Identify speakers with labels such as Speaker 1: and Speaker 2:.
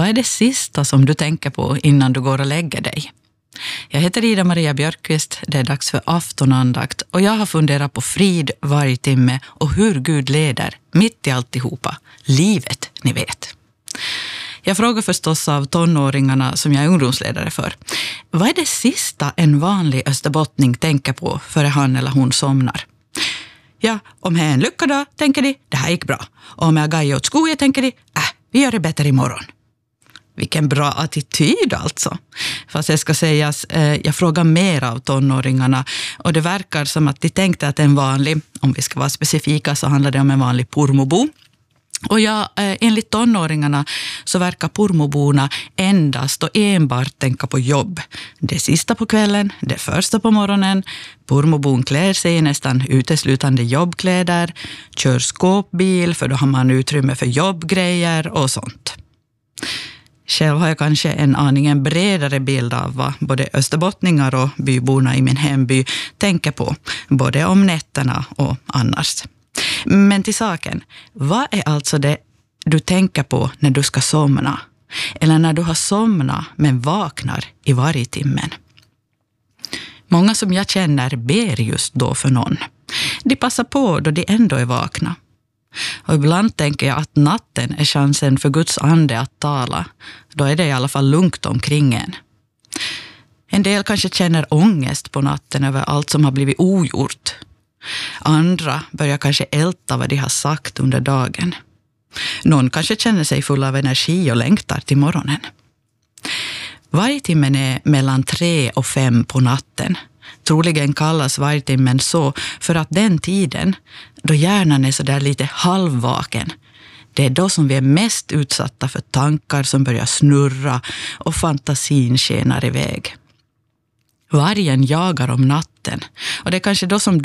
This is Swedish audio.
Speaker 1: Vad är det sista som du tänker på innan du går och lägger dig? Jag heter Ida Maria Björkqvist, det är dags för aftonandakt och jag har funderat på frid varje timme och hur Gud leder mitt i alltihopa. Livet, ni vet. Jag frågar förstås av tonåringarna som jag är ungdomsledare för. Vad är det sista en vanlig österbottning tänker på före han eller hon somnar? Ja, om det är en lyckad dag tänker de, det här gick bra. Och om jag gajer åt skogen tänker de, vi gör det bättre imorgon. Vilken bra attityd alltså. Fast jag ska sägas, jag frågar mer av tonåringarna och det verkar som att de tänkte att en vanlig, om vi ska vara specifika så handlar det om en vanlig Pormobo. Och enligt tonåringarna så verkar Pormoborna endast och enbart tänka på jobb. Det sista på kvällen, det första på morgonen. Pormobon klär sig i nästan uteslutande jobbkläder, kör skåpbil för då har man utrymme för jobbgrejer och sånt. Själv har jag kanske en aningen bredare bild av vad både österbottningar och byborna i min hemby tänker på, både om nätterna och annars. Men till saken, vad är alltså det du tänker på när du ska somna? Eller när du har somnat men vaknar i varje timmen? Många som jag känner ber just då för någon. De passar på då de ändå är vakna. Och ibland tänker jag att natten är chansen för Guds ande att tala. Då är det i alla fall lugnt omkring en. En del kanske känner ångest på natten över allt som har blivit ogjort. Andra börjar kanske älta vad de har sagt under dagen. Någon kanske känner sig full av energi och längtar till morgonen. Varje timmen är mellan 3 och 5 på natten. Troligen kallas varje timmen så för att den tiden, då hjärnan är så där lite halvvaken, det är då som vi är mest utsatta för tankar som börjar snurra och fantasin skenar iväg. Vargen jagar om natten och det är kanske då som